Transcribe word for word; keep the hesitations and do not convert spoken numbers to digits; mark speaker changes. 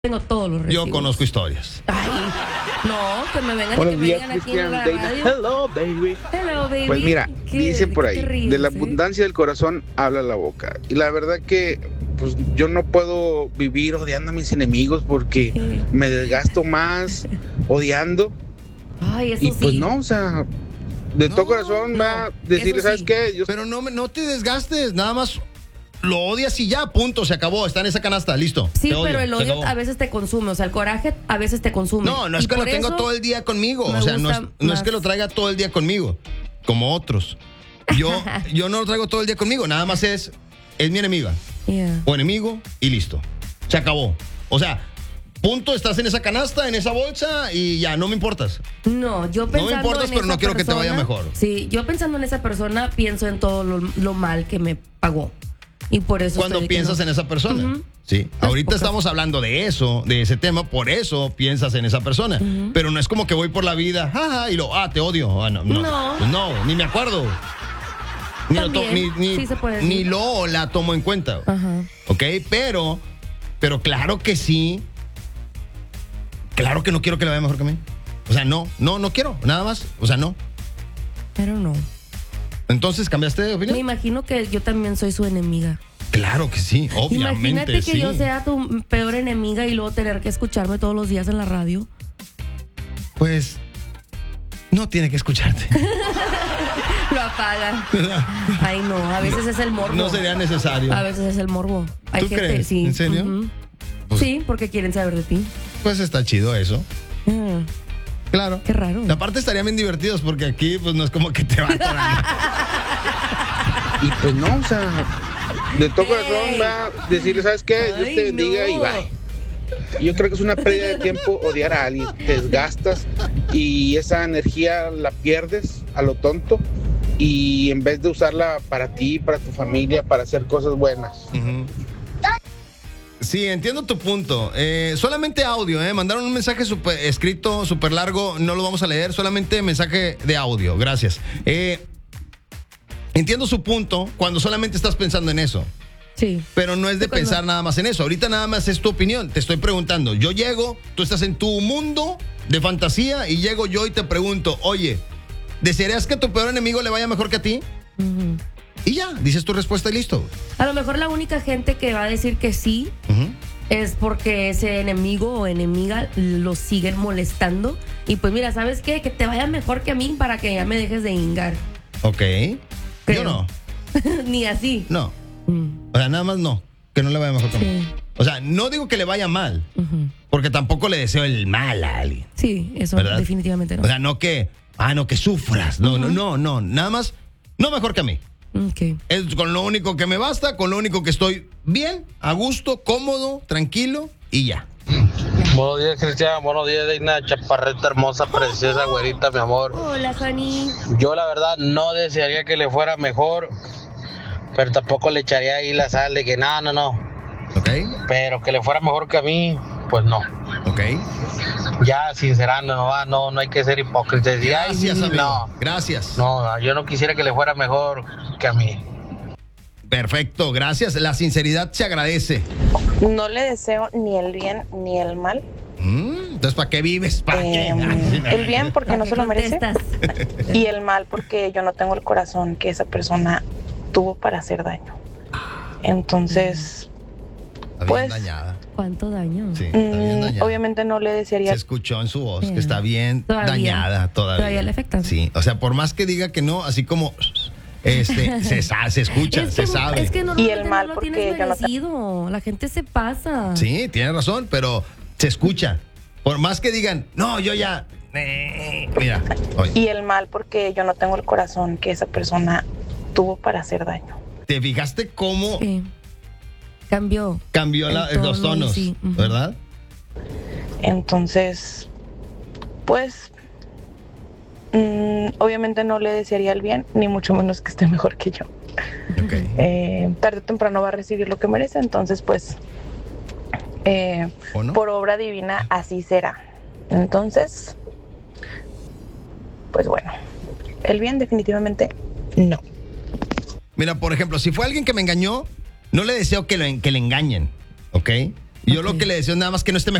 Speaker 1: Tengo todos los recibos.
Speaker 2: Yo conozco historias.
Speaker 1: Ay, no, que me vengan
Speaker 3: Buenos
Speaker 1: y que me
Speaker 3: días,
Speaker 1: digan aquí en
Speaker 3: Cristian.
Speaker 1: la
Speaker 3: Dana.
Speaker 1: radio.
Speaker 3: Hello, baby.
Speaker 1: Hello, baby.
Speaker 3: Pues mira,
Speaker 1: ¿Qué-
Speaker 3: dice
Speaker 1: de
Speaker 3: por
Speaker 1: qué
Speaker 3: ahí,
Speaker 1: te ríes,
Speaker 3: de la
Speaker 1: eh?
Speaker 3: abundancia del corazón habla la boca. Y la verdad que pues yo no puedo vivir odiando a mis enemigos porque
Speaker 1: Sí.
Speaker 3: me desgasto más odiando.
Speaker 1: Ay, eso
Speaker 3: Y pues
Speaker 1: sí.
Speaker 3: no, o sea, de
Speaker 2: No,
Speaker 3: todo corazón
Speaker 1: no,
Speaker 3: va a decirle,
Speaker 1: eso
Speaker 3: ¿sabes
Speaker 1: sí.
Speaker 3: qué? Yo
Speaker 2: Pero no, me- no te desgastes, nada más lo odias y ya, punto, se acabó, está en esa canasta, listo.
Speaker 1: Sí,
Speaker 2: te odio,
Speaker 1: pero el
Speaker 2: se
Speaker 1: odio
Speaker 2: acabó.
Speaker 1: a veces te consume, o sea, el coraje a veces te consume.
Speaker 2: No, no es
Speaker 1: Y
Speaker 2: que lo
Speaker 1: por
Speaker 2: tengo
Speaker 1: eso
Speaker 2: todo el día conmigo,
Speaker 1: me
Speaker 2: o sea, no es,
Speaker 1: gusta
Speaker 2: no es
Speaker 1: más.
Speaker 2: que lo traiga todo el día conmigo, como otros. Yo, yo no lo traigo todo el día conmigo, nada más es, es mi enemiga
Speaker 1: Yeah.
Speaker 2: o enemigo y listo, se acabó. O sea, punto, estás en esa canasta, en esa bolsa y ya, no me importas.
Speaker 1: No, yo pensando
Speaker 2: me importas,
Speaker 1: en
Speaker 2: pero no
Speaker 1: esa
Speaker 2: quiero que te vaya
Speaker 1: persona-
Speaker 2: mejor.
Speaker 1: Sí, yo pensando en esa persona pienso en todo lo, lo mal que me pagó. Y por eso
Speaker 2: Cuando
Speaker 1: estoy de que
Speaker 2: piensas
Speaker 1: no.
Speaker 2: en esa persona.
Speaker 1: Ujú.
Speaker 2: Sí.
Speaker 1: Las
Speaker 2: Ahorita
Speaker 1: pocas.
Speaker 2: estamos hablando de eso, de ese tema, por eso piensas en esa persona. Pero no es como que voy por la vida, jaja, y lo, ah, te odio. Ah, no, no.
Speaker 1: No.
Speaker 2: Pues no, ni me acuerdo. Ni, lo to-
Speaker 1: También,
Speaker 2: ni, ni-
Speaker 1: sí se puede decir.
Speaker 2: ni lo o la tomo en cuenta.
Speaker 1: Ajá.
Speaker 2: ¿Ok? Pero, pero claro que sí. Claro que no quiero que le vaya mejor que a mí. O sea, no, no, no quiero, nada más. O sea, no.
Speaker 1: Pero no.
Speaker 2: Entonces, ¿cambiaste de
Speaker 1: Me
Speaker 2: opinión?
Speaker 1: imagino que yo también soy su enemiga.
Speaker 2: Claro que sí, obviamente
Speaker 1: Imagínate que
Speaker 2: sí.
Speaker 1: yo sea tu peor enemiga y luego tener que escucharme todos los días en la radio.
Speaker 2: Pues, no tiene que escucharte.
Speaker 1: Lo apagan. Ay, no, a veces es el morbo.
Speaker 2: No sería necesario.
Speaker 1: A veces es el morbo. Hay
Speaker 2: ¿Tú
Speaker 1: gente,
Speaker 2: crees?
Speaker 1: sí.
Speaker 2: ¿En serio?
Speaker 1: Ujú.
Speaker 2: Pues-
Speaker 1: Sí, porque quieren saber de ti.
Speaker 2: Pues está chido eso.
Speaker 1: Mm,
Speaker 2: Claro.
Speaker 1: Qué raro.
Speaker 2: Aparte estarían bien divertidos porque aquí pues no es como que te van a
Speaker 3: Y pues no, o sea, de todo
Speaker 1: Ey.
Speaker 3: corazón va a decirle, ¿sabes qué? Dios
Speaker 1: Ay,
Speaker 3: te bendiga
Speaker 1: no.
Speaker 3: y bye. Yo creo que es una pérdida de tiempo odiar a alguien. Te desgastas y esa energía la pierdes a lo tonto. Y en vez de usarla para ti, para tu familia, para hacer cosas buenas.
Speaker 2: Ujú. Sí, entiendo tu punto. Eh, solamente audio, ¿eh? Mandaron un mensaje super, escrito, súper largo, no lo vamos a leer, solamente mensaje de audio, gracias. Eh, entiendo su punto cuando solamente estás pensando en eso.
Speaker 1: Sí.
Speaker 2: Pero no es de
Speaker 1: Sí, cuando-
Speaker 2: pensar nada más en eso. Ahorita nada más es tu opinión. Te estoy preguntando. Yo llego, tú estás en tu mundo de fantasía y llego yo y te pregunto, oye, ¿desearías que a tu peor enemigo le vaya mejor que a ti?
Speaker 1: Ujú.
Speaker 2: Y ya, dices tu respuesta y listo.
Speaker 1: A lo mejor la única gente que va a decir que sí
Speaker 2: Ujú.
Speaker 1: es porque ese enemigo o enemiga lo siguen molestando. Y pues mira, ¿sabes qué? Que te vaya mejor que a mí para que ya me dejes de hingar.
Speaker 2: Ok.
Speaker 1: Creo.
Speaker 2: Yo no.
Speaker 1: Ni así.
Speaker 2: No.
Speaker 1: Mm,
Speaker 2: O sea, nada más no. Que no le vaya mejor que a mí.
Speaker 1: Sí.
Speaker 2: O sea, no digo que le vaya mal,
Speaker 1: Ujú.
Speaker 2: porque tampoco le deseo el mal a alguien.
Speaker 1: Sí, eso
Speaker 2: ¿Verdad?
Speaker 1: definitivamente no.
Speaker 2: O sea, no que, ah, no, que sufras. No, no, no, no. Nada más, no mejor que a mí.
Speaker 1: Ok.
Speaker 2: Es con lo único que me basta, con lo único que estoy bien, a gusto, cómodo, tranquilo y ya.
Speaker 4: Buenos días, Cristian. Buenos días, Digna, chaparrita hermosa, preciosa, güerita, mi amor.
Speaker 1: Hola, Fanny.
Speaker 4: Yo, la verdad, no desearía que le fuera mejor, pero tampoco le echaría ahí la sal de que no, no, no.
Speaker 2: ¿Ok?
Speaker 4: Pero que le fuera mejor que a mí, pues no.
Speaker 2: ¿Ok?
Speaker 4: Ya, sincerando, no, va, no, no hay que ser hipócritas. Y, ay,
Speaker 2: Gracias,
Speaker 4: sí,
Speaker 2: amigo.
Speaker 4: no,
Speaker 2: Gracias.
Speaker 4: no, no, yo no quisiera que le fuera mejor que a mí.
Speaker 2: Perfecto, gracias. La sinceridad se agradece.
Speaker 5: No le deseo ni el bien ni el mal.
Speaker 2: Mm, entonces, ¿para qué vives? ¿Para
Speaker 5: Eh,
Speaker 2: qué?
Speaker 5: el bien porque no
Speaker 1: ¿Para
Speaker 5: se
Speaker 1: qué
Speaker 5: lo merece.
Speaker 1: contestas?
Speaker 5: Y el mal porque yo no tengo el corazón que esa persona tuvo para hacer daño. Entonces,
Speaker 2: Está bien
Speaker 5: pues,
Speaker 2: dañada.
Speaker 1: ¿Cuánto daño?
Speaker 2: Sí, está bien
Speaker 5: mm,
Speaker 2: dañada.
Speaker 5: obviamente no le
Speaker 2: Se
Speaker 5: desearía.
Speaker 2: escuchó en su voz
Speaker 1: Sí.
Speaker 2: que está bien
Speaker 1: Todavía.
Speaker 2: dañada todavía.
Speaker 1: Todavía le afecta.
Speaker 2: Sí, o sea, por más que diga que no, así como este se, sa- se escucha,
Speaker 1: Es
Speaker 2: se
Speaker 1: que,
Speaker 2: sabe.
Speaker 1: es que
Speaker 5: Y
Speaker 1: normalmente
Speaker 5: el mal
Speaker 1: no lo
Speaker 5: porque
Speaker 1: tienes
Speaker 5: yo no te-
Speaker 1: merecido. La gente se pasa.
Speaker 2: Sí, tiene razón, pero se escucha. Por más que digan, no, yo ya. eh, mira, oye,
Speaker 5: Y el mal porque yo no tengo el corazón que esa persona tuvo para hacer daño.
Speaker 2: ¿te fijaste cómo
Speaker 1: Sí. Cambió.
Speaker 2: cambió la-
Speaker 1: El
Speaker 2: los
Speaker 1: tono,
Speaker 2: tonos?
Speaker 1: sí, ujú.
Speaker 2: ¿Verdad?
Speaker 5: Entonces, pues, mm, obviamente no le desearía el bien, ni mucho menos que esté mejor que yo.
Speaker 2: Ok.
Speaker 5: Eh, tarde o temprano va a recibir lo que merece, entonces, pues, eh,
Speaker 2: ¿O no?
Speaker 5: por obra divina así será. Entonces, pues bueno, el bien definitivamente no.
Speaker 2: Mira, por ejemplo, si fue alguien que me engañó, no le deseo que, lo en- que le engañen, ¿ok? Yo
Speaker 1: Ok.
Speaker 2: lo que le deseo es nada más que no esté